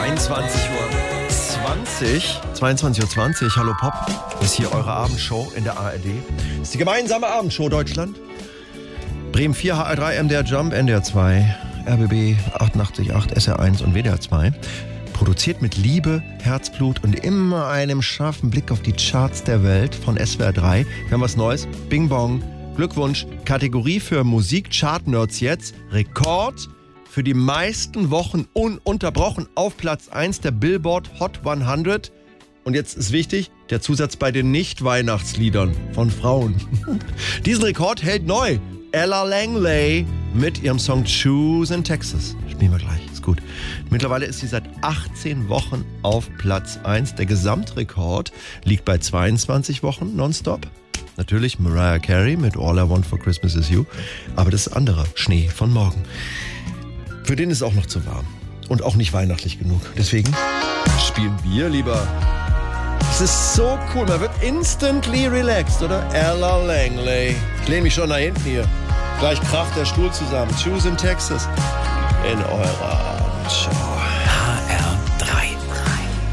22:20 Uhr, Hallo Pop, ist hier eure Abendshow in der ARD. Ist die gemeinsame Abendshow Deutschland. Bremen 4, HR3, MDR Jump, NDR 2, RBB 88.8, SR1 und WDR 2. Produziert mit Liebe, Herzblut und immer einem scharfen Blick auf die Charts der Welt von SWR 3. Wir haben was Neues. Bing Bong. Glückwunsch. Kategorie für Musik-Chart-Nerds jetzt. Rekord für die meisten Wochen ununterbrochen auf Platz 1 der Billboard Hot 100. Und jetzt ist wichtig, der Zusatz bei den Nicht-Weihnachtsliedern von Frauen. Diesen Rekord hält neu Ella Langley mit ihrem Song Choose in Texas. Spielen wir gleich, ist gut. Mittlerweile ist sie seit 18 Wochen auf Platz 1. Der Gesamtrekord liegt bei 22 Wochen nonstop. Natürlich Mariah Carey mit All I Want for Christmas Is You. Aber das andere, Schnee von morgen. Für den ist es auch noch zu warm. Und auch nicht weihnachtlich genug. Deswegen spielen wir lieber. Es ist so cool, man wird instantly relaxed, oder? Ella Langley. Ich lehne mich schon nach hinten hier. Gleich kracht der Stuhl zusammen. Choose in Texas. In eurer Abendshow.